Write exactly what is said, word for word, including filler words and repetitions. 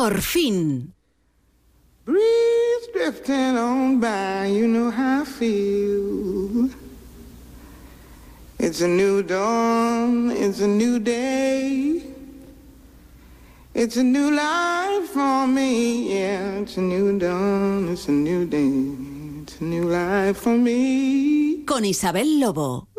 Por fin. Breeze drifting on by, you know how I feel. It's a new dawn, it's a new day. It's a new life for me, yeah. It's a new dawn, it's a new day. It's a new life for me. Con Isabel Lobo.